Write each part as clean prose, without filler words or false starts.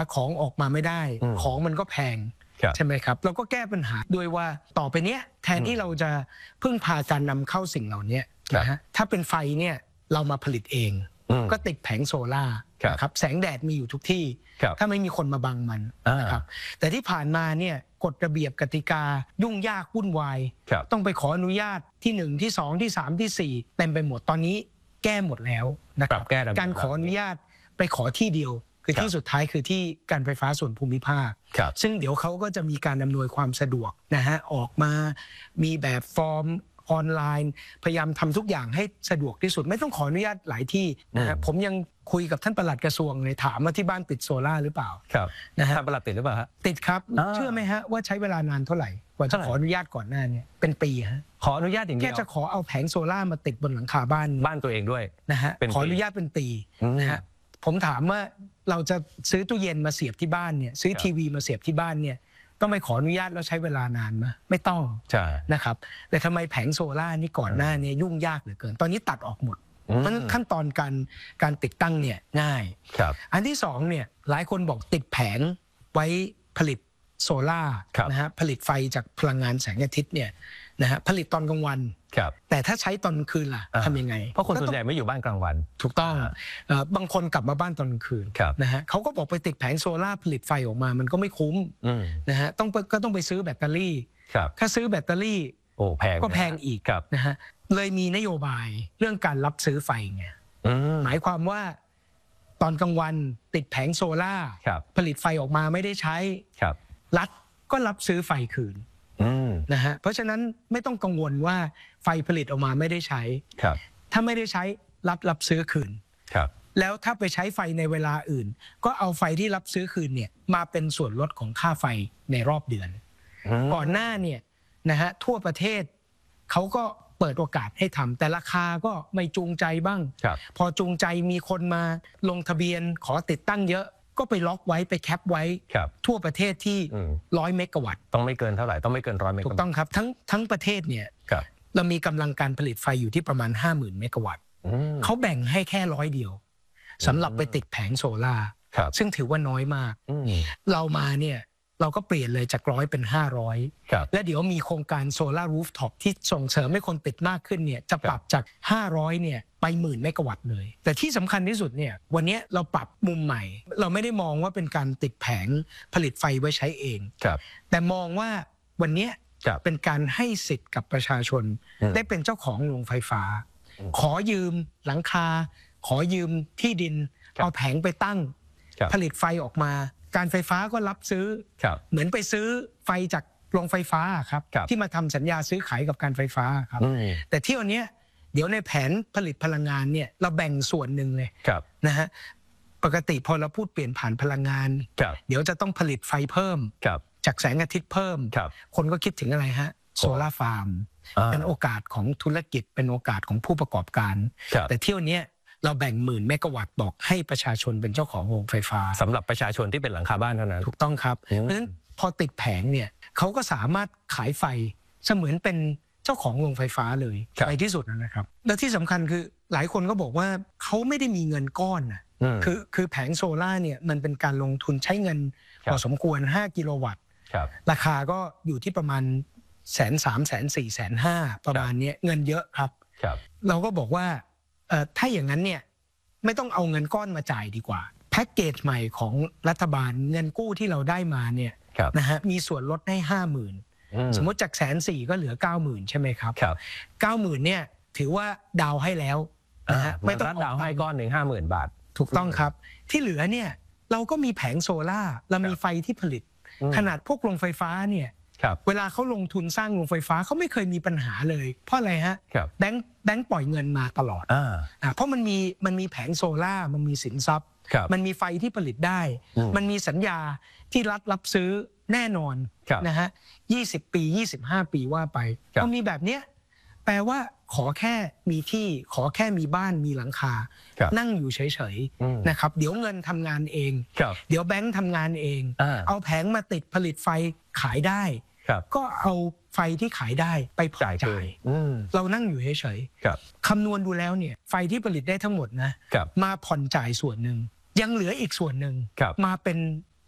ของออกมาไม่ได้ของมันก็แพงใช่ไหมครับเราก็แก้ปัญหาด้วยว่าต่อไปเนี้ยแทนที่เราจะพึ่งพาการนำเข้าสิ่งเหล่านี้นะฮะถ้าเป็นไฟเนี่ยเรามาผลิตเองก็ติดแผงโซล่าครับแสงแดดมีอยู่ทุกที่ถ้าไม่มีคนมาบังมันนะครับแต่ที่ผ่านมาเนี่ยกฎระเบียบกติกายุ่งยากวุ่นวายต้องไปขออนุญาตที่1ที่2ที่3ที่4เต็มไปหมดตอนนี้แก้หมดแล้วนะครับการขออนุญาตไปขอที่เดียวคือที่สุดท้ายคือที่การไฟฟ้าส่วนภูมิภาคซึ่งเดี๋ยวเขาก็จะมีการอำนวยความสะดวกนะฮะออกมามีแบบฟอร์มออนไลน์พยายามทำทุกอย่างให้สะดวกที่สุดไม่ต้องขออนุญาตหลายที่นะฮะผมยังคุยกับท่านปลัดกระทรวงเลยถามว่าที่บ้านติดโซล่าหรือเปล่านะฮะท่านปลัดติดหรือเปล่าฮะติดครับเชื่อไหมฮะว่าใช้เวลานานเท่าไหร่กว่าจะขออนุญาตก่อนหน้านี้เป็นปีฮะขออนุญาตอย่างเดียวแค่จะขอเอาแผงโซล่ามาติดบนหลังคาบ้านตัวเองด้วยนะฮะขออนุญาตเป็นปีนะฮะผมถามว่าเราจะซื้อตู้เย็นมาเสียบที่บ้านเนี่ยซื้อทีวีมาเสียบที่บ้านเนี่ยต้องไปขออนุญาตแล้วใช้เวลานานไหมไม่ต้องนะครับแต่ทำไมแผงโซล่านี่ก่อนหน้านี้ยุ่งยากเหลือเกินตอนนี้ตัดออกหมดเพราะขั้นตอนการติดตั้งเนี่ยง่ายอันที่สองเนี่ยหลายคนบอกติดแผงไว้ผลิตโซล่านะฮะผลิตไฟจากพลังงานแสงอาทิตย์เนี่ยนะฮะผลิตตอนกลางวันแต่ถ้าใช้ตอนกลางคืนล่ะทำยังไงเพราะคนส่วนใหญ่ไม่อยู่บ้านกลางวันถูกต้องบางคนกลับมาบ้านตอนกลางคืนนะฮะเขาก็บอกไปติดแผงโซล่าผลิตไฟออกมามันก็ไม่คุ้มนะฮะก็ต้องไปซื้อแบตเตอรี่ถ้าซื้อแบตเตอรี่ก็แพงอีกนะฮะเลยมีนโยบายเรื่องการรับซื้อไฟไงหมายความว่าตอนกลางวันติดแผงโซล่าผลิตไฟออกมาไม่ได้ใช้รัฐก็รับซื้อไฟคืนนะฮะเพราะฉะนั้นไม่ต้องกังวลว่าไฟผลิตออกมาไม่ได้ใช้ถ้าไม่ได้ใช้รับซื้อคืนแล้วถ้าไปใช้ไฟในเวลาอื่นก็เอาไฟที่รับซื้อคืนเนี่ยมาเป็นส่วนลดของค่าไฟในรอบเดือนก่อนหน้าเนี่ยนะฮะทั่วประเทศเขาก็เปิดโอกาสให้ทำแต่ราคาก็ไม่จูงใจบ้างพอจูงใจมีคนมาลงทะเบียนขอติดตั้งเยอะก็ไปล็อกไว้ไปแคปไว้ทั่วประเทศที่100 เมกะวัตต์ต้องไม่เกินเท่าไหร่ต้องไม่เกิน100 เมกะวัตต์ถูกต้องครับทั้งประเทศเนี่ยเรามีกำลังการผลิตไฟอยู่ที่ประมาณ 50,000 เมกะวัตต์เขาแบ่งให้แค่100 เดียวสำหรับไปติดแผงโซล่าซึ่งถือว่าน้อยมากเรามาเนี่ยเราก็เปลี่ยนเลยจาก100เป็น500และเดี๋ยวมีโครงการโซล่ารูฟท็อปที่ส่งเสริมให้คนติดมากขึ้นเนี่ยจะปรับจาก500เนี่ยไป10,000 เมกะวัตต์เลยแต่ที่สำคัญที่สุดเนี่ยวันนี้เราปรับมุมใหม่เราไม่ได้มองว่าเป็นการติดแผงผลิตไฟไว้ใช้เองแต่มองว่าวันนี้เป็นการให้สิทธิ์กับประชาชนได้เป็นเจ้าของโรงไฟฟ้าขอยืมหลังคาขอยืมที่ดินเอาแผงไปตั้งผลิตไฟออกมาการไฟฟ้าก็รับซื้อเหมือนไปซื้อไฟจากโรงไฟฟ้าครับที่มาทำสัญญาซื้อขายกับการไฟฟ้าครับแต่ที่วันนี้เดี๋ยวในแผนผลิตพลังงานเนี่ยเราแบ่งส่วนหนึ่งเลยนะฮะปกติพอเราพูดเปลี่ยนผ่านพลังงานเดี๋ยวจะต้องผลิตไฟเพิ่มจากแสงอาทิตย์เพิ่มคนก็คิดถึงอะไรฮะโซล่าฟาร์มเป็นโอกาสของธุรกิจเป็นโอกาสของผู้ประกอบการแต่เที่ยวนี้เราแบ่ง10,000 เมกะวัตต์บอกให้ประชาชนเป็นเจ้าของโรงไฟฟ้าสำหรับประชาชนที่เป็นหลังคาบ้านเท่านั้นถูกต้องครับเพราะฉะนั้นพอติดแผงเนี่ยเขาก็สามารถขายไฟเสมือนเป็นเจ้าของโรงไฟฟ้าเลยในที่สุดนะครับและที่สำคัญคือหลายคนก็บอกว่าเขาไม่ได้มีเงินก้อนนะคือแผงโซล่าเนี่ยมันเป็นการลงทุนใช้เงินพอสมควร5 กิโลวัตต์ราคาก็อยู่ที่ประมาณ130,000 140,000 150,000ประมาณนี้เงินเยอะครับเราก็บอกว่าถ้าอย่างนั้นเนี่ยไม่ต้องเอาเงินก้อนมาจ่ายดีกว่าแพ็กเกจใหม่ของรัฐบาลเงินกู้ที่เราได้มาเนี่ยนะฮะมีส่วนลดให้ 50,000 สมมติจาก140,000ก็เหลือ 90,000 ใช่ไหมครับ 90,000 เนี่ยถือว่าดาวให้แล้วนะฮะไม่ต้องดาวให้ก้อนหนึ่ง 50,000 บาทถูกต้องครับที่เหลือเนี่ยเราก็มีแผงโซล่าเรามีไฟที่ผลิตขนาดพวกโรงไฟฟ้าเนี่ยเวลาเขาลงทุนสร้างโรงไฟฟ้าเขาไม่เคยมีปัญหาเลยเพราะอะไรฮะแบงค์ปล่อยเงินมาตลอดเพราะมันมีแผงโซล่ามันมีสินทรัพย์มันมีไฟที่ผลิตได้มันมีสัญญาที่รัฐรับซื้อแน่นอนนะฮะ20 ปี25 ปีว่าไปพอมีแบบเนี้ยแปลว่าขอแค่มีที่ขอแค่มีบ้านมีหลังคานั่งอยู่เฉยๆนะครับเดี๋ยวเงินทำงานเองเดี๋ยวแบงค์ทำงานเองเอาแผงมาติดผลิตไฟขายได้ก็เอาไฟที่ขายได้ไปผ่อนจ่ายเรานั่งอยู่เฉยๆคำนวณดูแล้วเนี่ยไฟที่ผลิตได้ทั้งหมดนะมาผ่อนจ่ายส่วนหนึ่งยังเหลืออีกส่วนหนึ่งมาเป็น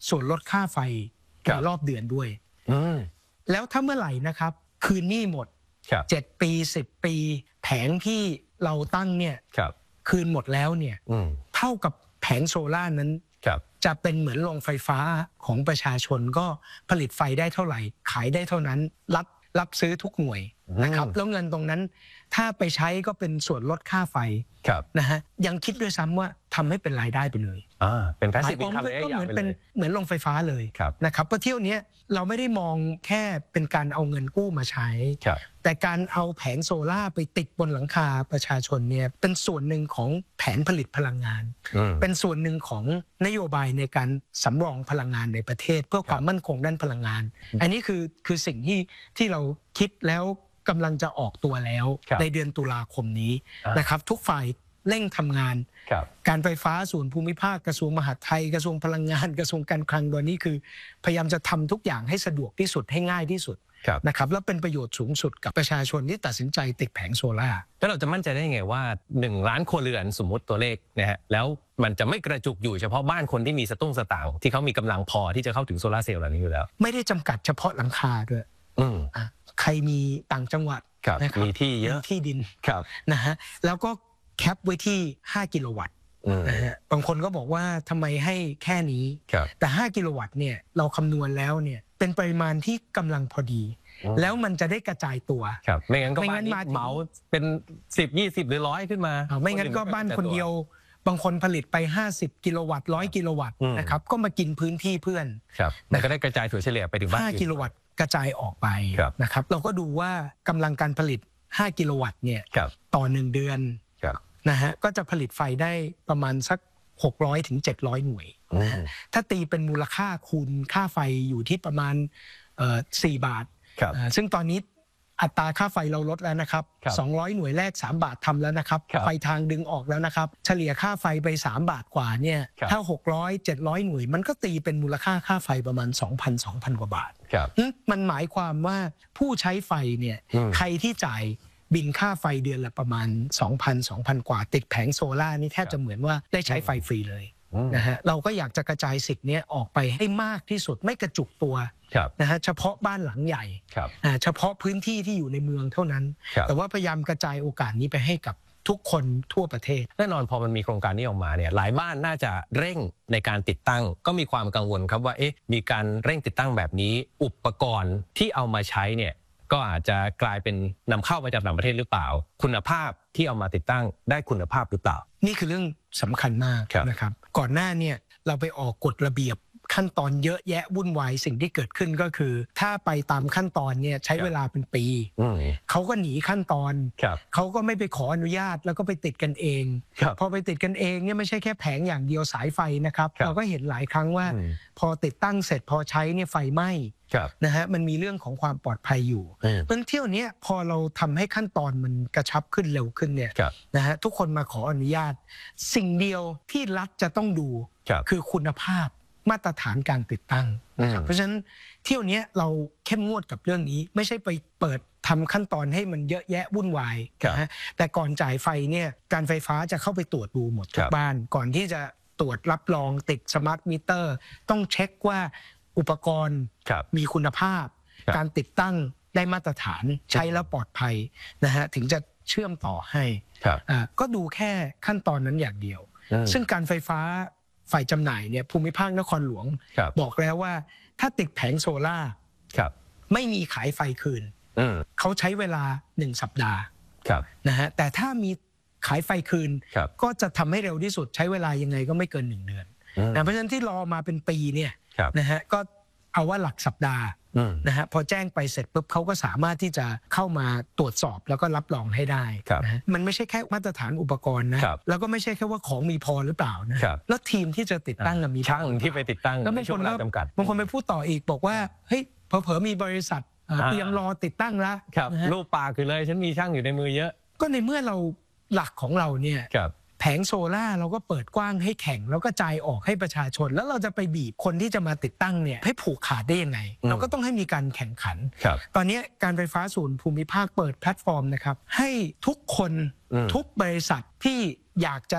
ส่วนลดค่าไฟในรอบเดือนด้วยแล้วถ้าเมื่อไหร่นะครับคืนหนี้หมด7 ปี 10 ปีแผงที่เราตั้งเนี่ยคืนหมดแล้วเนี่ยเท่ากับแผงโซล่านั้นจะเป็นเหมือนโรงไฟฟ้าของประชาชนก็ผลิตไฟได้เท่าไหร่ขายได้เท่านั้นรับซื้อทุกหน่วยนะครับแล้วเงินตรงนั้นถ้าไปใช้ก็เป็นส่วนลดค่าไฟนะฮะยังคิดด้วยซ้ำว่าทำให้เป็นรายได้ไปเลยเป็นแพสซีฟอินคัมเลยก็เหมือนโรงไฟฟ้าเลยนะครับเพราะเที่ยวนี้เราไม่ได้มองแค่เป็นการเอาเงินกู้มาใช้แต่การเอาแผงโซล่าไปติดบนหลังคาประชาชนเนี่ยเป็นส่วนหนึ่งของแผนผลิตพลังงานเป็นส่วนหนึ่งของนโยบายในการสำรองพลังงานในประเทศเพื่อความมั่นคงด้านพลังงานอันนี้คือสิ่งที่เราคิดแล้วกำลังจะออกตัวแล้วในเดือนตุลาคมนี้นะครับทุกฝ่ายเร่งทำงานการไฟฟ้าส่วนภูมิภาคกระทรวงมหาดไทยกระทรวงพลังงานกระทรวงการคลังตัวนี้คือพยายามจะทำทุกอย่างให้สะดวกที่สุดให้ง่ายที่สุดนะครับแล้วเป็นประโยชน์สูงสุดกับประชาชนที่ตัดสินใจติดแผงโซล่าแล้วเราจะมั่นใจได้ไงว่า1 ล้านครัวเรือนสมมติตัวเลขนะฮะแล้วมันจะไม่กระจุกอยู่เฉพาะบ้านคนที่มีสตุ้งสตางค์ที่เขามีกำลังพอที่จะเข้าถึงโซล่าเซลล์เหล่านี้อยู่แล้วไม่ได้จำกัดเฉพาะหลังคาด้วยใครมีต่างจังหวัดมีที่เยอะที่ดินนะฮะแล้วก็แคปไว้ที่5 กิโลวัตต์นะฮะบางคนก็บอกว่าทำไมให้แค่นี้แต่5 กิโลวัตต์เนี่ยเราคำนวณแล้วเนี่ยเป็นปริมาณที่กำลังพอดีแล้วมันจะได้กระจายตัวไม่งั้นก็บ้านเหมาเป็น10 20 หรือ100ขึ้นมาไม่งั้นก็บ้านคนเดียวบางคนผลิตไป50 กิโลวัตต์100 กิโลวัตต์นะครับก็มากินพื้นที่เพื่อนแต่ก็ได้กระจายถั่วเฉลี่ยไปถึงบ้าน 5 กิโลวัตต์กระจายออกไปนะครับเราก็ดูว่ากำลังการผลิต5 กิโลวัตต์เนี่ยต่อ1 เดือนนะฮะก็จะผลิตไฟได้ประมาณสัก600 ถึง 700 หน่วยถ้าตีเป็นมูลค่าคูณค่าไฟอยู่ที่ประมาณ4 บาทซึ่งตอนนี้อัตราค่าไฟเราลดแล้วนะครับ200 หน่วยแรก3 บาททำแล้วนะครับไฟทางดึงออกแล้วนะครับเฉลี่ยค่าไฟไป3 บาทกว่าเนี่ยถ้า600 700 หน่วยมันก็ตีเป็นมูลค่าค่าไฟประมาณ 2,000 กว่าบาทมันหมายความว่าผู้ใช้ไฟเนี่ยใครที่จ่ายบินค่าไฟเดือนละประมาณ 2,000 กว่าติดแผงโซล่านี่แทบจะเหมือนว่าได้ใช้ไฟฟรีเลยนะฮะเราก็อยากจะกระจายสิทธิ์นี้ออกไปให้มากที่สุดไม่กระจุกตัวนะฮะเฉพาะบ้านหลังใหญ่เฉพาะพื้นที่ที่อยู่ในเมืองเท่านั้นแต่ว่าพยายามกระจายโอกาสนี้ไปให้กับทุกคนทั่วประเทศแน่นอนพอมันมีโครงการนี้ออกมาเนี่ยหลายบ้านน่าจะเร่งในการติดตั้งก็มีความกังวลครับว่ามีการเร่งติดตั้งแบบนี้อุปกรณ์ที่เอามาใช้เนี่ยก็อาจจะกลายเป็นนำเข้ามาจากต่างประเทศหรือเปล่าคุณภาพที่เอามาติดตั้งได้คุณภาพหรือเปล่านี่คือเรื่องสำคัญมากนะครับก่อนหน้าเนี่ยเราไปออกกฎระเบียบขั้นตอนเยอะแยะวุ่นวายสิ่งที่เกิดขึ้นก็คือถ้าไปตามขั้นตอนเนี่ยใช้เวลาเป็นปีเขาก็หนีขั้นตอนเขาก็ไม่ไปขออนุญาตแล้วก็ไปติดกันเองพอไปติดกันเองเนี่ยไม่ใช่แค่แผงอย่างเดียวสายไฟนะครับเราก็เห็นหลายครั้งว่าพอติดตั้งเสร็จพอใช้เนี่ยไฟไหม้นะฮะมันมีเรื่องของความปลอดภัยอยู่เพราะเที่ยวนี้พอเราทำให้ขั้นตอนมันกระชับขึ้นเร็วขึ้นเนี่ยนะฮะทุกคนมาขออนุญาตสิ่งเดียวที่รัฐจะต้องดูคือคุณภาพมาตรฐานการติดตั้งเพราะฉะนั้นเที่ยวนี้เราเข้มงวดกับเรื่องนี้ไม่ใช่ไปเปิดทำขั้นตอนให้มันเยอะแยะวุ่นวายนะฮะแต่ก่อนจ่ายไฟเนี่ยการไฟฟ้าจะเข้าไปตรวจดูหมดทุกบ้านก่อนที่จะตรวจรับรองติดสมาร์ทมิเตอร์ต้องเช็คว่าอุปกรณ์มีคุณภาพการติดตั้งได้มาตรฐานใช้แล้วปลอดภัยนะฮะถึงจะเชื่อมต่อให้ก็ดูแค่ขั้นตอนนั้นอย่างเดียวซึ่งการไฟฟ้าฝ่ายจำหน่ายเนี่ยภูมิภาคนครหลวงบอกแล้วว่าถ้าติดแผงโซล่าไม่มีขายไฟคืนเขาใช้เวลา1 สัปดาห์นะฮะแต่ถ้ามีขายไฟคืนก็จะทำให้เร็วที่สุดใช้เวลายังไงก็ไม่เกิน1 เดือนเพราะฉะนั้นที่รอมาเป็นปีเนี่ยนะฮะก็เอาว่าหลักสัปดาห์นะฮะพอแจ้งไปเสร็จปุ๊บเขาก็สามารถที่จะเข้ามาตรวจสอบแล้วก็รับรองให้ได้นะมันไม่ใช่แค่มาตรฐานอุปกรณ์นะแล้วก็ไม่ใช่แค่ว่าของมีพอหรือเปล่านะแล้วทีมที่จะติดตั้งมีช่างที่ไปติดตั้งแล้วไม่คนจำกัดบางคนไปพูดต่ออีกบอกว่าเฮ้ยเผลอๆมีบริษัทเตรียมรอติดตั้งแล้วรูปปากคือเลยฉันมีช่างอยู่ในมือเยอะก็ในเมื่อเราหลักของเราเนี่ยแผงโซล่าเราก็เปิดกว้างให้แข่งแล้วก็จ่ายออกให้ประชาชนแล้วเราจะไปบีบคนที่จะมาติดตั้งเนี่ยให้ผูกขาดได้ยังไงเราก็ต้องให้มีการแข่งขันตอนนี้การไฟฟ้าส่วนภูมิภาคเปิดแพลตฟอร์มนะครับให้ทุกคนทุกบริษัทที่อยากจะ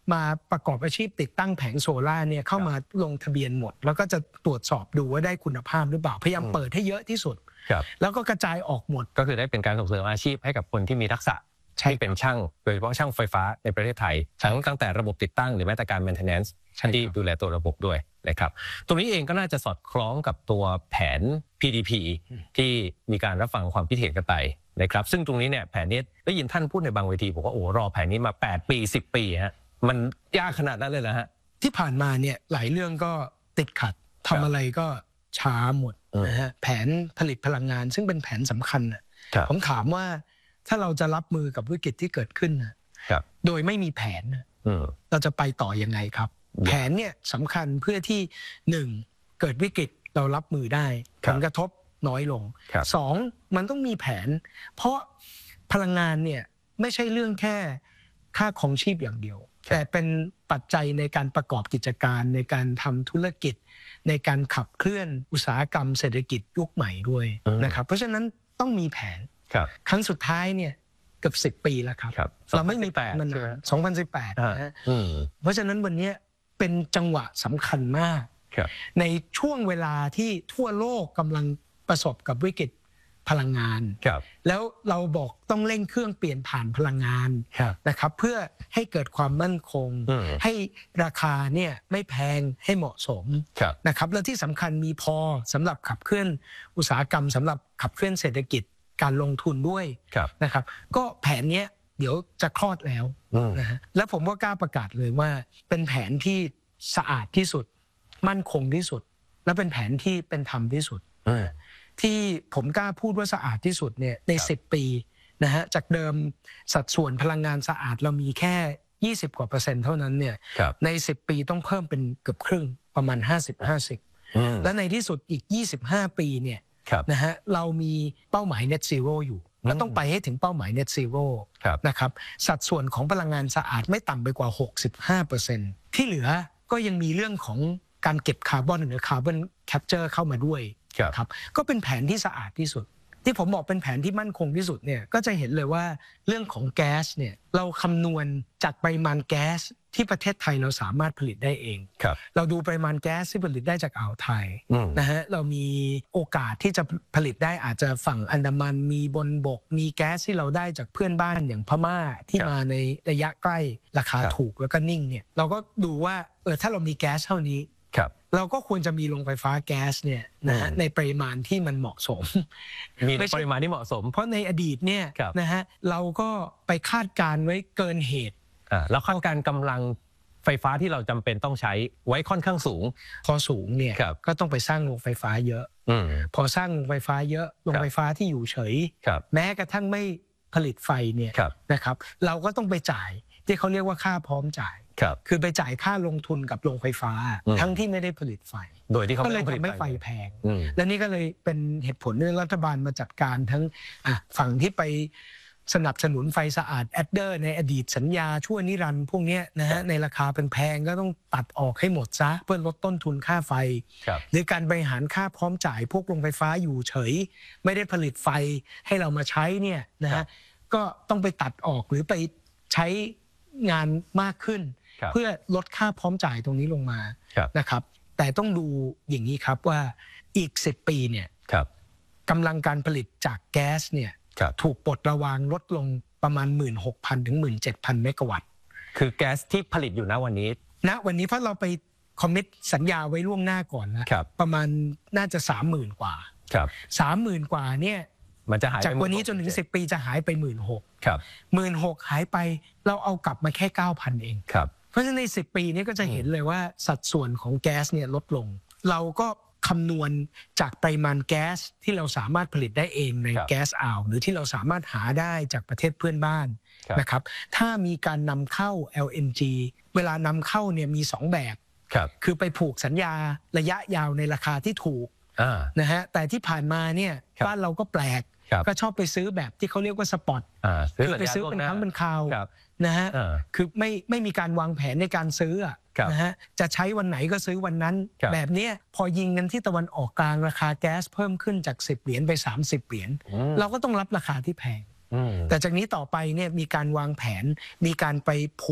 มาประกอบอาชีพติดตั้งแผงโซล่าเนี่ยเข้ามาลงทะเบียนหมดแล้วก็จะตรวจสอบดูว่าได้คุณภาพหรือเปล่าพยายามเปิดให้เยอะที่สุดแล้วก็กระจายออกหมดก็คือได้เป็นการส่งเสริมอาชีพให้กับคนที่มีทักษะที่เป็นช่างโดยเฉพาะช่างไฟฟ้าในประเทศไทยตั้งแต่ระบบติดตั้งหรือแม้แต่การ maintenance ที่ดูแลตัวระบบด้วยนะครับตรงนี้เองก็น่าจะสอดคล้องกับตัวแผน PDP ที่มีการรับฟังความคิดเห็นกันไปนะครับซึ่งตรงนี้เนี่ยแผนนี้ได้ยินท่านพูดในบางเวทีบอกว่าโอ้รอแผนนี้มา8ปี10ปีฮะมันยากขนาดนั้นเลยเหรอฮะที่ผ่านมาเนี่ยหลายเรื่องก็ติดขัดทำอะไรก็ช้าหมดนะฮะแผนผลิตพลังงานซึ่งเป็นแผนสำคัญผมถามว่าถ้าเราจะรับมือกับวิกฤตที่เกิดขึ้นโดยไม่มีแผนเราจะไปต่อยังไงครับแผนเนี่ยสำคัญเพื่อที่1เกิดวิกฤตเรารับมือได้ผลกระทบน้อยลง2มันต้องมีแผนเพราะพลังงานเนี่ยไม่ใช่เรื่องแค่ค่าของชีพอย่างเดียวแต่เป็นปัจจัยในการประกอบกิจการในการทำธุรกิจในการขับเคลื่อนอุตสาหกรรมเศรษฐกิจยุคใหม่ด้วยนะครับเพราะฉะนั้นต้องมีแผนครั้งสุดท้ายเนี่ยเกือบ10 ปีแล้วครับเราไม่มีแผนมัน2018นะเพราะฉะนั้นวันนี้เป็นจังหวะสำคัญมากในช่วงเวลาที่ทั่วโลกกำลังประสบกับวิกฤตพลังงานแล้วเราบอกต้องเร่งเครื่องเปลี่ยนผ่านพลังงานนะครับเพื่อให้เกิดความมั่นคงให้ราคาเนี่ยไม่แพงให้เหมาะสมนะครับและที่สำคัญมีพอสำหรับขับเคลื่อนอุตสาหกรรมสำหรับขับเคลื่อนเศรษฐกิจการลงทุนด้วยนะครับก็แผนนี้เดี๋ยวจะคลอดแล้วนะฮะและผมก็กล้าประกาศเลยว่าเป็นแผนที่สะอาดที่สุดมั่นคงที่สุดและเป็นแผนที่เป็นธรรมที่สุดที่ผมกล้าพูดว่าสะอาดที่สุดเนี่ยใน10 ปีนะฮะจากเดิมสัดส่วนพลังงานสะอาดเรามีแค่20% เท่านั้นเนี่ยใน10 ปีต้องเพิ่มเป็นเกือบครึ่งประมาณ50-50และในที่สุดอีก25 ปีเนี่ยนะฮะเรามีเป้าหมาย Net Zero อยู่แล้วต้องไปให้ถึงเป้าหมาย Net Zero นะครับสัดส่วนของพลังงานสะอาดไม่ต่ำไปกว่า 65% ที่เหลือก็ยังมีเรื่องของการเก็บคาร์บอนหรือคาร์บอนแคปเจอร์เข้ามาด้วยครับก็เป็นแผนที่สะอาดที่สุดที่ผมบอกเป็นแผนที่มั่นคงที่สุดเนี่ยก็จะเห็นเลยว่าเรื่องของแก๊สเนี่ยเราคำนวณจากปริมาณแก๊สที่ประเทศไทยเราสามารถผลิตได้เองเราดูปริมาณแก๊สที่ผลิตได้จากอ่าวไทยนะฮะเรามีโอกาสที่จะผลิตได้อาจจะฝั่งอันดามันมีบนบกมีแก๊สที่เราได้จากเพื่อนบ้านอย่างพม่าที่มาในระยะใกล้ราคาถูกแล้วก็นิ่งเนี่ยเราก็ดูว่าถ้าเรามีแก๊สเท่านี้เราก็ควรจะมีโรงไฟฟ้าแก๊สเนี่ยนะฮะในปริมาณที่มันเหมาะสมมีปริมาณที่เหมาะสมเพราะในอดีตเนี่ยนะฮะเราก็ไปคาดการไว้เกินเหตุแล้วคาดการกำลังไฟฟ้าที่เราจำเป็นต้องใช้ไว้ค่อนข้างสูงพอสูงเนี่ยก็ต้องไปสร้างโรงไฟฟ้าเยอะพอสร้างโรงไฟฟ้าเยอะโรงไฟฟ้าที่อยู่เฉยแม้กระทั่งไม่ผลิตไฟเนี่ยนะครับเราก็ต้องไปจ่ายที่เขาเรียกว่าค่าพร้อมจ่ายคือไปจ่ายค่าลงทุนกับโรงไฟฟ้าทั้งที่ไม่ได้ผลิตไฟโดยที่เขาก็เลยทำให้ไฟแพงและนี่ก็เลยเป็นเหตุผลที่รัฐบาลมาจัดการทั้งฝั่งที่ไปสนับสนุนไฟสะอาดแอดเดอร์ในอดีตสัญญาชั่วนิรันดร์พวกนี้นะฮะในราคาเป็นแพงก็ต้องตัดออกให้หมดซะเพื่อลดต้นทุนค่าไฟหรือการบริหารค่าพร้อมจ่ายพวกโรงไฟฟ้าอยู่เฉยไม่ได้ผลิตไฟให้เรามาใช้เนี่ยนะฮะก็ต้องไปตัดออกหรือไปใช้งานมากขึ้นเพื่อลดค่าพร้อมจ่ายตรงนี้ลงมานะครับแต่ต้องดูอย่างนี้ครับว่าอีก10 ปีเนี่ยกำลังการผลิตจากแก๊สเนี่ยถูกปลดระวางลดลงประมาณ 16,000 ถึง 17,000 เมกะวัตต์คือแก๊สที่ผลิตอยู่ณวันนี้เพราะเราไปคอมมิตสัญญาไว้ล่วงหน้าก่อนแล้วประมาณน่าจะ 30,000 กว่า 30,000 กว่าเนี่ยมันจะหายจากวันนี้จนถึง10 ปีจะหายไป 16,000 16,000 หายไปเราเอากลับมาแค่ 9,000 เองเพราะฉะนั้นใน10 ปีนี้ก็จะเห็นเลยว่าสัดส่วนของแก๊สเนี่ยลดลงเราก็คำนวณจากปริมาณแก๊สที่เราสามารถผลิตได้เองในแก๊สอ่าวหรือที่เราสามารถหาได้จากประเทศเพื่อนบ้านนะครับถ้ามีการนำเข้า LNG เวลานำเข้าเนี่ยมี2 แบบคือไปผูกสัญญาระยะยาวในราคาที่ถูกนะฮะแต่ที่ผ่านมาเนี่ยบ้านเราก็แปลกก็ชอบไปซื้อแบบที่เขาเรียกว่าสปอตคือไปซื้อเป็นครั้งเป็นคราวนะฮะคือไม่มีการวางแผนในการซื้อนะฮะจะใช้วันไหนก็ซื้อวันนั้นแบบนี้พอยิงกันที่ตะวันออกกลางราคาแก๊สเพิ่มขึ้นจาก10 เหรียญไป30 เหรียญเราก็ต้องรับราคาที่แพงแต่จากนี้ต่อไปเนี่ยมีการวางแผนมีการไปผูก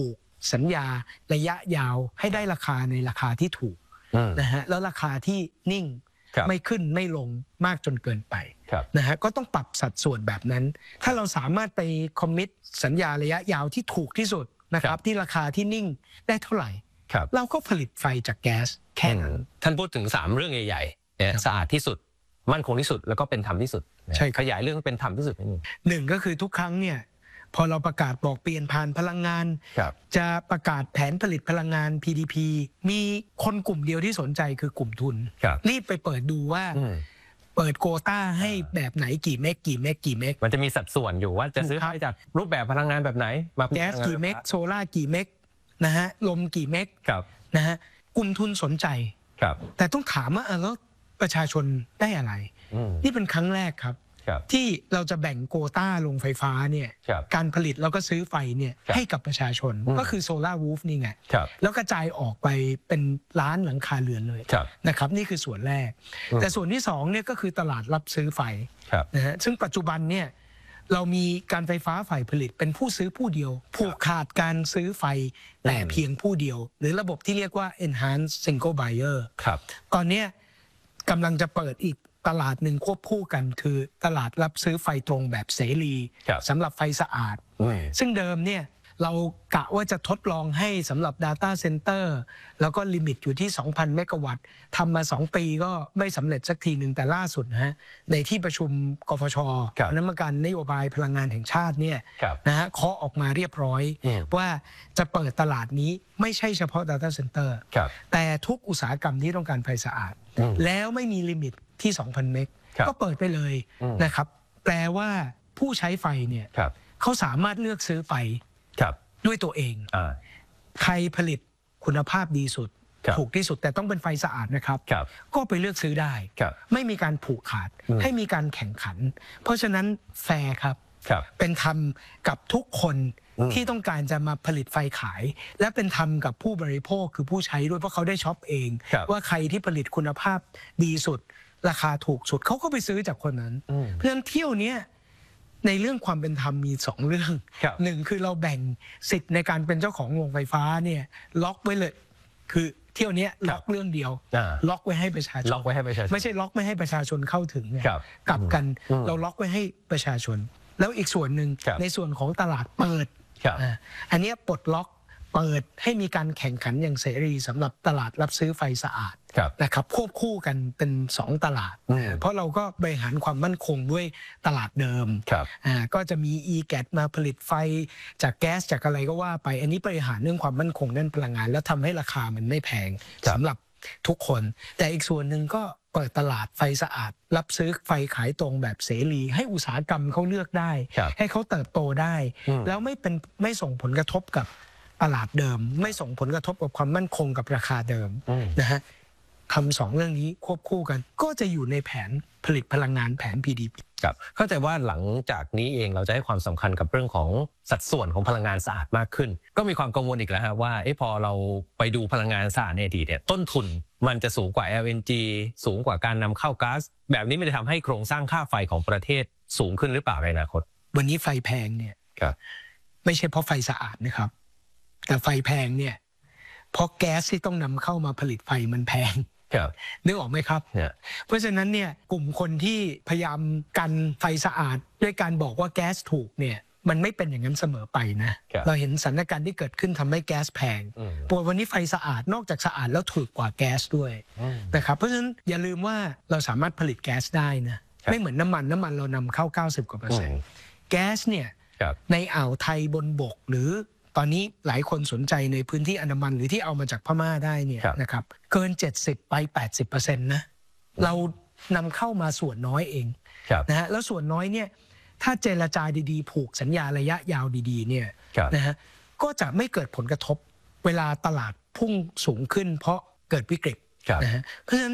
สัญญาระยะยาวให้ได้ราคาในราคาที่ถูกนะฮะแล้วราคาที่นิ่งไม่ขึ้นไม่ลงมากจนเกินไปนะฮะก็ต้องปรับสัดส่วนแบบนั้นถ้าเราสามารถไปคอมมิตสัญญาระยะยาวที่ถูกที่สุดนะครับที่ราคาที่นิ่งได้เท่าไหร่เราก็ผลิตไฟจากแก๊สแค่นั้นท่านพูดถึง3เรื่องใหญ่ๆสะอาดที่สุดมั่นคงที่สุดแล้วก็เป็นธรรมที่สุดใช่ขยายเรื่องเป็นธรรมที่สุดนิดนึงหนึ่งก็คือทุกครั้งเนี่ยพอเราประกาศบอกเปลี่ยนผ่านพลังงานจะประกาศแผนผลิตพลังงาน PDP มีคนกลุ่มเดียวที่สนใจคือกลุ่มทุนรีบไปเปิดดูว่าเปิดโควต้าให้แบบไหนกี่เมกมันจะมีสัดส่วนอยู่ว่าจะซื้อให้จากรูปแบบพลังงานแบบไหนมาแก๊สกี่เมกโซล่ากี่เมกนะฮะลมกี่เมกนะฮะกลุ่มทุนสนใจแต่ต้องถามว่าแล้วประชาชนได้อะไรนี่เป็นครั้งแรกครับที่เราจะแบ่งโควต้าโรงไฟฟ้าเนี่ยการผลิตแล้วก็ซื้อไฟเนี่ยให้กับประชาชนก็คือโซล่ารูฟนี่ไงแล้วกระจายออกไปเป็นล้านหลังคาเรือนเลยนะครับนี่คือส่วนแรกแต่ส่วนที่2เนี่ยก็คือตลาดรับซื้อไฟนะฮะซึ่งปัจจุบันเนี่ยเรามีการไฟฟ้าฝ่ายผลิตเป็นผู้ซื้อผู้เดียวผูกขาดการซื้อไฟแต่เพียงผู้เดียวหรือระบบที่เรียกว่า enhanced single buyer ตอนนี้กำลังจะเปิดอีกตลาดหนึ่งควบคู่กันคือตลาดรับซื้อไฟตรงแบบเสรีสำหรับไฟสะอาดซึ่งเดิมเนี่ยเรากะว่าจะทดลองให้สำหรับ Data Center แล้วก็ลิมิตอยู่ที่ 2,000 เมกะวัตต์ทำมา2 ปีก็ไม่สำเร็จสักทีหนึ่งแต่ล่าสุดนะฮะในที่ประชุมกฟช.คณะกรรมการนโยบายพลังงานแห่งชาติเนี่ยนะฮะเคาะออกมาเรียบร้อยว่าจะเปิดตลาดนี้ไม่ใช่เฉพาะ Data Center แต่ทุกอุตสาหกรรมที่ต้องการไฟสะอาดแล้วไม่มีลิมิตที่ 2,000 เมกก็เปิดไปเลยนะครับแปลว่าผู้ใช้ไฟเนี่ยเขาสามารถเลือกซื้อไฟด้วยตัวเองใครผลิตคุณภาพดีสุดถูกที่สุดแต่ต้องเป็นไฟสะอาดนะครับก็ไปเลือกซื้อได้ไม่มีการผูกขาดให้มีการแข่งขันเพราะฉะนั้นแฟร์ครับเป็นธรรมกับทุกคนที่ต้องการจะมาผลิตไฟขายและเป็นธรรมกับผู้บริโภคคือผู้ใช้ด้วยเพราะเขาได้ช็อปเองว่าใครที่ผลิตคุณภาพดีสุดราคาถูกสุดเขาก็ไปซื้อจากคนนั้นเพราะฉะนั้นเที่ยวนี้ในเรื่องความเป็นธรรมมี2เรื่องหนึ่งคือเราแบ่งสิทธิ์ในการเป็นเจ้าของโรงไฟฟ้าเนี่ยล็อกไว้เลยคือเที่ยวนี้ล็อกเรื่องเดียวล็อกไว้ให้ประชาชนไม่ใช่ล็อกไม่ให้ประชาชนเข้าถึงกลับกันเราล็อกไว้ให้ประชาชนแล้วอีกส่วนหนึ่งในส่วนของตลาดเปิดอันนี้ปลดล็อกเปิดให้มีการแข่งขันอย่างเสรีสำหรับตลาดรับซื้อไฟสะอาดนะครับควบคู่กันเป็น2ตลาดเพราะเราก็บริหารความมั่นคงด้วยตลาดเดิมก็จะมี e-gas มาผลิตไฟจากแก๊สจากอะไรก็ว่าไปอันนี้บริหารเรื่องความมั่นคงด้านพลังงานแล้วทำให้ราคามันไม่แพงสำหรับทุกคนแต่อีกส่วนหนึ่งก็เปิดตลาดไฟสะอาดรับซื้อไฟขายตรงแบบเสรีให้อุตสาหกรรมเขาเลือกได้ให้เขาเติบโตได้แล้วไม่ส่งผลกระทบกับตลาดเดิมไม่ส่งผลกระทบกับความมั่นคงกับราคาเดิมนะฮะทำ2เรื่องนี้ควบคู่กันก็จะอยู่ในแผนผลิตพลังงานแผน PDP ครับเข้าใจว่าหลังจากนี้เองเราจะให้ความสำคัญกับเรื่องของสัดส่วนของพลังงานสะอาดมากขึ้นก็มีความกังวลอีกแล้วว่าพอเราไปดูพลังงานสะอาดในอดีตเนี่ยต้นทุนมันจะสูงกว่า LNG สูงกว่าการนำเข้าก๊าซแบบนี้มันจะทำให้โครงสร้างค่าไฟของประเทศสูงขึ้นหรือเปล่าในอนาคตวันนี้ไฟแพงเนี่ยไม่ใช่เพราะไฟสะอาดนะครับแต่ไฟแพงเนี่ยเพราะแก๊สที่ต้องนำเข้ามาผลิตไฟมันแพงนึกออกไหมครับเพราะฉะนั้นเนี่ยกลุ่มคนที่พยายามกันไฟสะอาดด้วยการบอกว่าแก๊สถูกเนี่ยมันไม่เป็นอย่างนั้นเสมอไปนะเราเห็นสถานการณ์ที่เกิดขึ้นทำให้แก๊สแพงปวดวันนี้ไฟสะอาดนอกจากสะอาดแล้วถูกกว่าแก๊สด้วยนะครับเพราะฉะนั้นอย่าลืมว่าเราสามารถผลิตแก๊สได้นะไม่เหมือนน้ำมันเรานำเข้า 90% กว่าแก๊สเนี่ยในอ่าวไทยบนบกหรือตอนนี้หลายคนสนใจในพื้นที่อันดามันหรือที่เอามาจากพม่าได้เนี่ยนะครับเกิน70ไป 80% นะเรานำเข้ามาส่วนน้อยเองนะฮะแล้วส่วนน้อยเนี่ยถ้าเจรจาดีๆผูกสัญญาระยะยาวดีๆเนี่ยนะฮะก็จะไม่เกิดผลกระทบเวลาตลาดพุ่งสูงขึ้นเพราะเกิดวิกฤตนะฮะเพราะฉะนั้นเนี่ย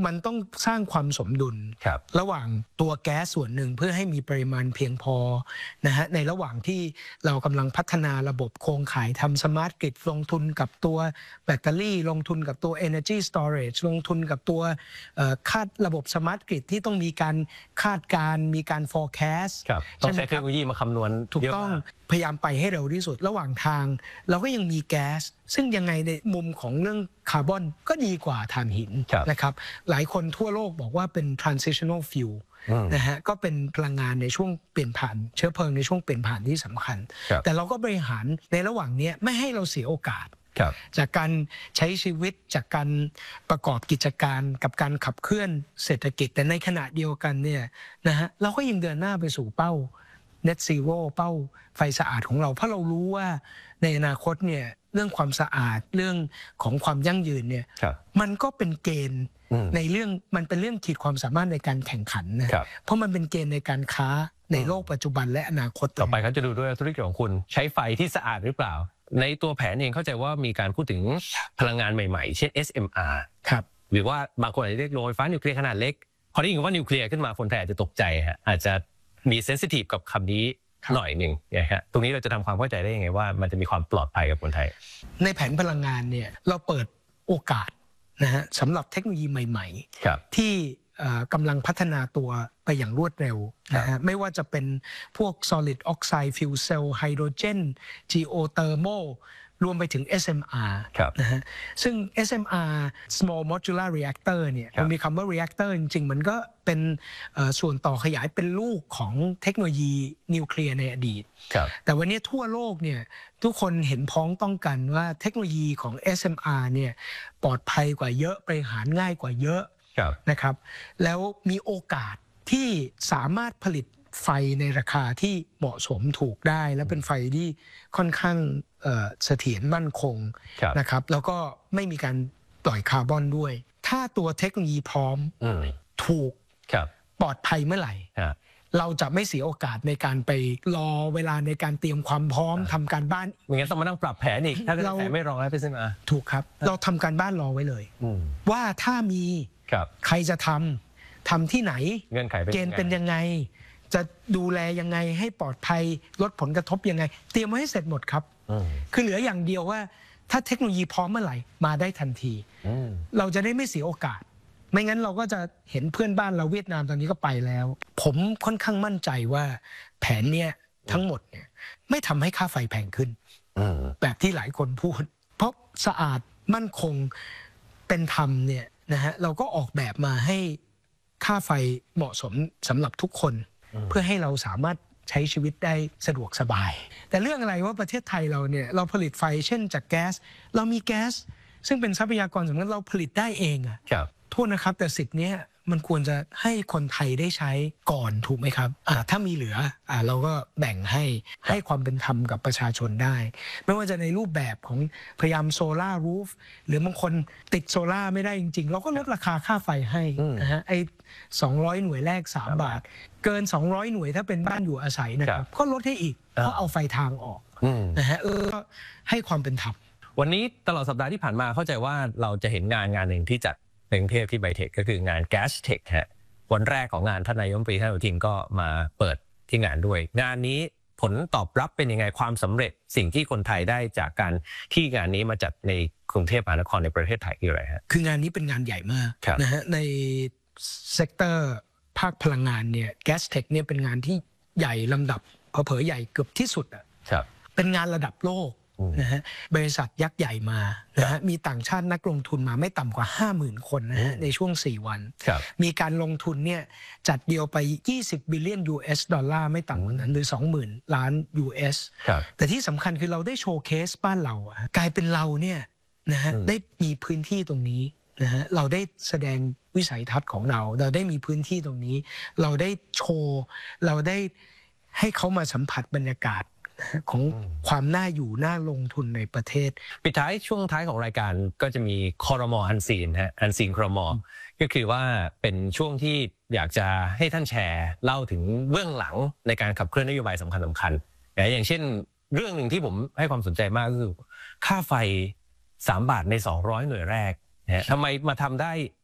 มันต้องสร้างความสมดุลระหว่างตัวแก๊สส่วนหนึ่งเพื่อให้มีปริมาณเพียงพอนะฮะในระหว่างที่เรากำลังพัฒนาระบบโครงข่ายทำสมาร์ทกริดลงทุนกับตัวแบตเตอรี่ลงทุนกับตัว Energy Storage ลงทุนกับตัวคาดระบบสมาร์ทกริดที่ต้องมีการคาดการณ์มีการ forecast ต้องใช้เทคโนโลยีมาคำนวณถูกต้องพยายามไปให้เร็วที่สุดระหว่างทางเราก็ยังมีแก๊สซึ่งยังไงในมุมของเรื่องคาร์บอนก็ดีกว่าถ่านหินนะครับหลายคนทั่วโลกบอกว่าเป็น transitional fuel นะฮะก็เป็นพลังงานในช่วงเปลี่ยนผ่านเชื้อเพลิงในช่วงเปลี่ยนผ่านที่สำคัญแต่เราก็บริหารในระหว่างนี้ไม่ให้เราเสียโอกาสจากการใช้ชีวิตจากการประกอบกิจการกับการขับเคลื่อนเศรษฐกิจแต่ในขณะเดียวกันเนี่ยนะฮะเราก็ยังเดินหน้าไปสู่เป้า Net Zero เป้าไฟสะอาดของเราเพราะเรารู้ว่าในอนาคตเนี่ยเรื่องความสะอาดเรื่องของความยั่งยืนเนี่ยมันก็เป็นเกณฑ์ในเรื่องมันเป็นเรื่องขีดความสามารถในการแข่งขันนะเพราะมันเป็นเกณฑ์ในการค้าในโลกปัจจุบันและอนาคตต่อไปเขาจะดูด้วยธุรกิจของคุณใช้ไฟที่สะอาดหรือเปล่าในตัวแผนเองเข้าใจว่ามีการพูดถึงพลังงานใหม่ๆเช่น SMR หรือว่าบางคนอาจจะเรียกโรงไฟฟ้านิวเคลียร์ขนาดเล็กพอได้ยินว่านิวเคลียร์ขึ้นมาคนไทยอาจจะตกใจฮะอาจจะมีเซนซิทีฟกับคำนี้หน่อยหนึ่งนะครับตรงนี้เราจะทำความเข้าใจได้ยังไงว่ามันจะมีความปลอดภัยกับคนไทยในแผนพลังงานเนี่ยเราเปิดโอกาสนะฮะสำหรับเทคโนโลยีใหม่ๆที่กำลังพัฒนาตัวไปอย่างรวดเร็วนะฮะไม่ว่าจะเป็นพวก solid oxide fuel cell hydrogen geothermal รวมไปถึง SMR นะฮะซึ่ง SMR small modular reactor เนี่ยมันมีคำว่า reactor จริงๆมันก็เป็นส่วนต่อขยายเป็นลูกของเทคโนโลยีนิวเคลียร์ในอดีตแต่วันนี้ทั่วโลกเนี่ยทุกคนเห็นพ้องต้องกันว่าเทคโนโลยีของ SMR เนี่ยปลอดภัยกว่าเยอะบริหารง่ายกว่าเยอะนะครับแล้วมีโอกาสที่สามารถผลิตไฟในราคาที่เหมาะสมถูกได้และเป็นไฟที่ค่อนข้างเสถียรมั่นคงนะครับแล้วก็ไม่มีการปล่อยคาร์บอนด้วยถ้าตัวเทคโนโลยีพร้อมถูกปลอดภัยเมื่อไหร่เราจะไม่เสียโอกาสในการไปรอเวลาในการเตรียมความพร้อมทำการบ้านไม่งั้นต้องมานั่งปรับแผนอีกถ้าแผนไม่รองแล้วไปซิมาถูกครับเราทำการบ้านรอไว้เลยว่าถ้ามีใครจะทำที่ไหนเงื่อนไขเกณฑ์เป็นยังไงจะดูแลยังไงให้ปลอดภัยลดผลกระทบยังไงเตรียมไว้ให้เสร็จหมดครับคือเหลืออย่างเดียวว่าถ้าเทคโนโลยีพร้อมเมื่อไหร่มาได้ทันทีเราจะได้ไม่เสียโอกาสไม่งั้นเราก็จะเห็นเพื่อนบ้านเราเวียดนามตอนนี้ก็ไปแล้วผมค่อนข้างมั่นใจว่าแผนเนี้ยทั้งหมดเนี่ยไม่ทำให้ค่าไฟแพงขึ้นแบบที่หลายคนพูดเพราะสะอาดมั่นคงเป็นธรรมเนี่ยนะฮะเราก็ออกแบบมาให้ค่าไฟเหมาะสมสำหรับทุกคนเพื่อให้เราสามารถใช้ชีวิตได้สะดวกสบายแต่เรื่องอะไรว่าประเทศไทยเราเนี่ยเราผลิตไฟเช่นจากแก๊สเรามีแก๊สซึ่งเป็นทรัพยากรสำคัญเราผลิตได้เองอะโทษนะครับแต่สิทธิ์เนี้ยมันควรจะให้คนไทยได้ใช้ก่อนถูกไหมครับถ้ามีเหลือเราก็แบ่งให้ความเป็นธรรมกับประชาชนได้ไม่ว่าจะในรูปแบบของพยายามโซล่ารูฟหรือบางคนติดโซล่าไม่ได้จริงๆเราก็ลดราคาค่าไฟให้นะฮะไอ้200 หน่วยแรก3 บาทเกิน200 หน่วยถ้าเป็นบ้านอยู่อาศัยนะครับก็ลดให้อีกเพราะเอาไฟทางออกนะฮะให้ความเป็นธรรมวันนี้ตลอดสัปดาห์ที่ผ่านมาเข้าใจว่าเราจะเห็นงานหนึ่งที่จัดในกรุงเทพที่ไบเทคก็คืองาน Gas Tech ฮะวันแรกของงานท่านนายกรัฐมนตรีท่านอนุทินก็มาเปิดที่งานด้วยงานนี้ผลตอบรับเป็นยังไงความสำเร็จสิ่งที่คนไทยได้จากการที่งานนี้มาจัดในกรุงเทพมหานครในประเทศไทยคืออะไรฮะคืองานนี้เป็นงานใหญ่มากนะฮะในเซกเตอร์ภาคพลังงานเนี่ย Gas Tech เนี่ยเป็นงานที่ใหญ่ลำดับเผยใหญ่เกือบที่สุดอ่ะเป็นงานระดับโลกนะฮะบริษัทยักษ์ใหญ่มานะฮะมีต่างชาตินักลงทุนมาไม่ต่ำกว่า 50,000 คนนะฮะในช่วง4 วันมีการลงทุนเนี่ยจัดเดียวไป20 billion US ดอลลาร์ไม่ต่ำกว่านั้นหรือ 20,000 ล้าน US แต่ที่สำคัญคือเราได้โชว์เคสบ้านเรากลายเป็นเราเนี่ยนะฮะได้มีพื้นที่ตรงนี้นะฮะเราได้แสดงวิสัยทัศน์ของเราได้มีพื้นที่ตรงนี้เราได้โชว์เราได้ให้เขามาสัมผัสบรรยากาศของความน่าอยู่น่าลงทุนในประเทศปิดท้ายช่วงท้ายของรายการก็จะมีครม.อันซีนฮะอันซีนครม.ก็คือว่าเป็นช่วงที่อยากจะให้ท่านแชร์เล่าถึงเบื้องหลังในการขับเคลื่อนนโยบายสำคัญอย่างเช่นเรื่องหนึ่งที่ผมให้ความสนใจมากก็คือค่าไฟ3 บาทใน200 หน่วยแรกทำไมมาทำได้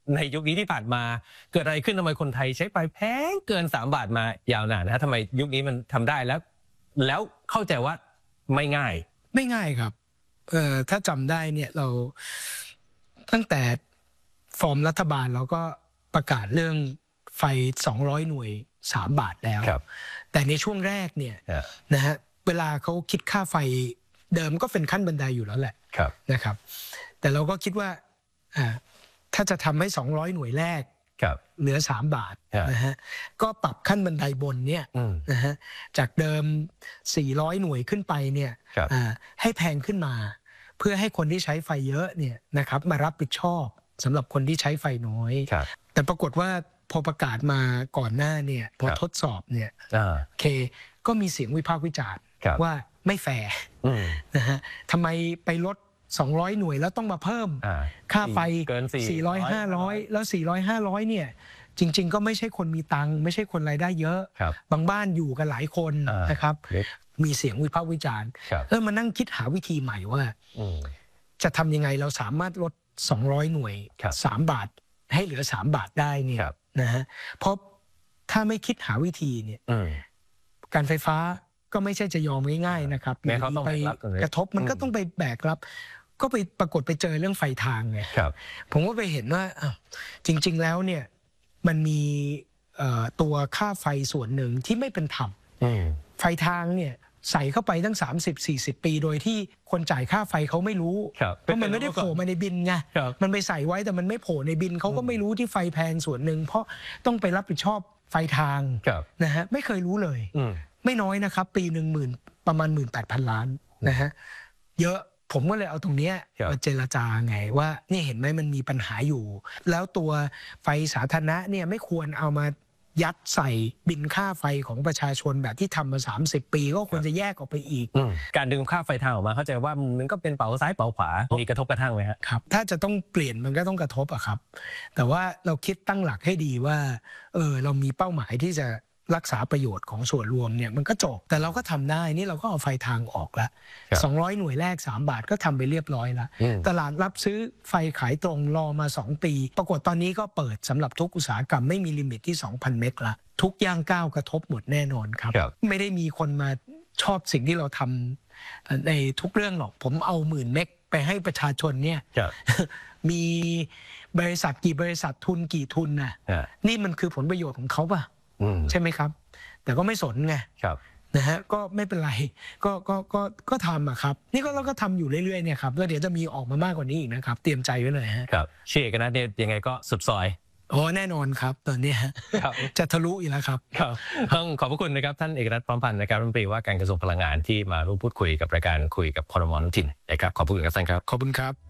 ในยุคนี้ที่ผ่านมาเกิดอะไรขึ้นทำไมคนไทยใช้ไฟแพงเกิน3 บาทมายาวนานนะทำไมยุคนี้มันทำได้แล้วเข้าใจว่าไม่ง่ายครับถ้าจำได้เนี่ยเราตั้งแต่ฟอร์มรัฐบาลเราก็ประกาศเรื่องไฟ200 หน่วย3 บาทแล้วแต่ในช่วงแรกเนี่ยนะฮะเวลาเขาคิดค่าไฟเดิมก็เป็นขั้นบันไดอยู่แล้วแหละนะครับแต่เราก็คิดว่าถ้าจะทำให้200 หน่วยแรกเหลือ3 บาทนะฮะก็ปรับขั้นบันไดบนเนี่ยนะฮะจากเดิม400 หน่วยขึ้นไปเนี่ยให้แพงขึ้นมาเพื่อให้คนที่ใช้ไฟเยอะเนี่ยนะครับมารับผิดชอบสำหรับคนที่ใช้ไฟน้อยแต่ปรากฏว่าพอประกาศมาก่อนหน้าเนี่ยพอทดสอบเนี่ยก็มีเสียงวิพากษ์วิจารณ์ว่าไม่แฟร์นะฮะทำไมไปลด200 หน่วยแล้วต้องมาเพิ่มค่าไฟ400 500แล้ว400 500เนี่ยจริงๆก็ไม่ใช่คนมีตังค์ไม่ใช่คนรายได้เยอะบางบ้านอยู่กันหลายคนนะครับมีเสียงวิพากษ์วิจารณ์มานั่งคิดหาวิธีใหม่ว่าจะทำยังไงเราสามารถลด200 หน่วย3 บาทให้เหลือ3 บาทได้เนี่ยนะฮะเพราะถ้าไม่คิดหาวิธีเนี่ยการไฟฟ้าก็ไม่ใช่จะยอมง่ายๆนะครับไปกระทบมันก็ต้องไปแบกรับก็ไปปรากฏไปเจอเรื่องไฟทางไงผมก็ไปเห็นว่าจริงๆแล้วเนี่ยมันมีตัวค่าไฟส่วนหนึ่งที่ไม่เป็นธรรมไฟทางเนี่ยใส่เข้าไปตั้ง30-40 ปีโดยที่คนจ่ายค่าไฟเขาไม่รู้เพราะมันไม่ได้โผล่มาในบินไงมันไปใส่ไว้แต่มันไม่โผล่ในบินเขาก็ไม่รู้ที่ไฟแพงส่วนหนึ่งเพราะต้องไปรับผิดชอบไฟทางนะฮะไม่เคยรู้เลยไม่น้อยนะครับปีหนึ่งประมาณ 18,000 ล้านนะฮะเยอะผมก็เลยเอาตรงนี้มาเจรจาไงว่านี่เห็นไหมมันมีปัญหาอยู่แล้วตัวไฟสาธารณะเนี่ยไม่ควรเอามายัดใส่บินค่าไฟของประชาชนแบบที่ทำมา30 ปีก็ควรจะแยกออกไปอีกการดึงค่าไฟทางออกมาเข้าใจว่ามันก็เป็นเป๋าซ้ายเป๋าขวามีกระทบกระทั่งไหมครับถ้าจะต้องเปลี่ยนมันก็ต้องกระทบอะครับแต่ว่าเราคิดตั้งหลักให้ดีว่าเรามีเป้าหมายที่จะรักษาประโยชน์ของส่วนรวมเนี่ยมันก็จบแต่เราก็ทำได้นี่เราก็เอาไฟทางออกแล้ว200 หน่วยแรก3 บาทก็ทำไปเรียบร้อยแล้วตลาดรับซื้อไฟขายตรงรอมา2 ปีปรากฏตอนนี้ก็เปิดสำหรับทุกอุตสาหกรรมไม่มีลิมิตที่ 2,000 เมกละทุกย่างก้าวกระทบหมดแน่นอนครับไม่ได้มีคนมาชอบสิ่งที่เราทำในทุกเรื่องหรอกผมเอา10,000 เมกไปให้ประชาชนเนี่ยมีบริษัทกี่บริษัททุนกี่ทุนน่ะนี่มันคือผลประโยชน์ของเขาป่ะใช่ไหมครับแต่ก็ไม่สนไงนะฮะก็ไม่เป็นไรก็ทำอะครับนี่ก็เราก็ทำอยู่เรื่อยๆเนี่ยครับแล้วเดี๋ยวจะมีออกมามากกว่านี้อีกนะครับเตรียมใจไว้เลยฮะครับเชื่อกันนะเนี่ยยังไงก็สุดซอยแน่นอนครับตอนนี้จะทะลุอยู่แล้วครับต้องขอบพระคุณนะครับท่านเอกรัฐ พร้อมพันธ์นะครับรัฐมนตรีว่าการกระทรวงพลังงานที่มาร่วมพูดคุยกับรายการคุยกับครม.ท้องถิ่นนะครับขอบคุณครับท่านครับขอบคุณครับ